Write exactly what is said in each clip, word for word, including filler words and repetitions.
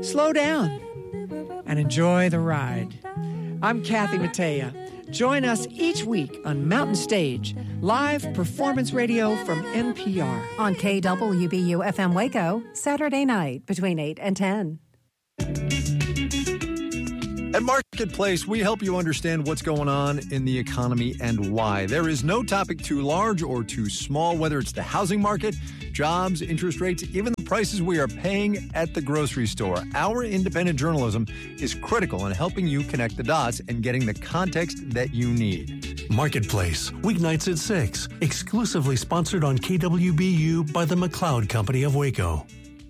slow down and enjoy the ride. I'm Kathy Mattea. Join us each week on Mountain Stage, live performance radio from N P R. On K W B U F M Waco, Saturday night between eight and ten. At Marketplace, we help you understand what's going on in the economy and why. There is no topic too large or too small, whether it's the housing market, jobs, interest rates, even the prices we are paying at the grocery store. Our independent journalism is critical in helping you connect the dots and getting the context that you need. Marketplace, weeknights at six, exclusively sponsored on K W B U by the McLeod Company of Waco.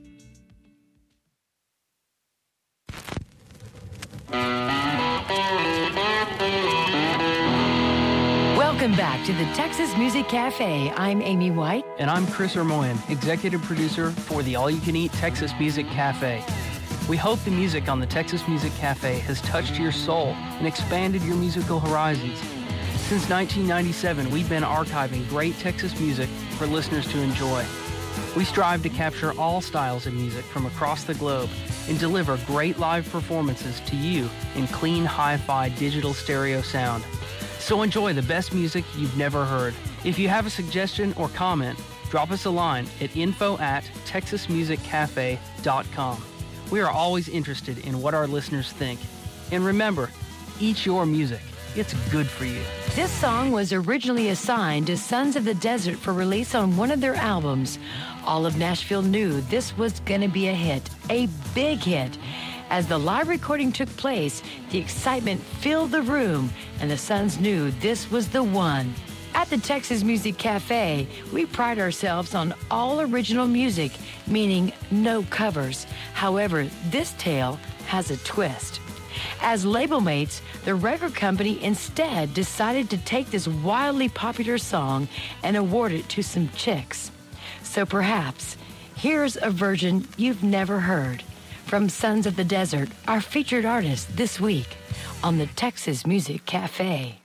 Welcome back to the Texas Music Cafe. I'm Amy White. And I'm Chris Ermoyan, executive producer for the All-You-Can-Eat Texas Music Cafe. We hope the music on the Texas Music Cafe has touched your soul and expanded your musical horizons. Since nineteen ninety-seven, we've been archiving great Texas music for listeners to enjoy. We strive to capture all styles of music from across the globe and deliver great live performances to you in clean hi-fi digital stereo sound. So enjoy the best music you've never heard. If you have a suggestion or comment, drop us a line at info at texas music cafe dot com. We are always interested in what our listeners think. And remember, eat your music. It's good for you. This song was originally assigned to Sons of the Desert for release on one of their albums. All of Nashville knew this was going to be a hit, a big hit. As the live recording took place, the excitement filled the room, and the Sons knew this was the one. At the Texas Music Cafe, we pride ourselves on all original music, meaning no covers. However, this tale has a twist. As label mates, the record company instead decided to take this wildly popular song and award it to some chicks. So perhaps, here's a version you've never heard. From Sons of the Desert, our featured artist this week on the Texas Music Cafe.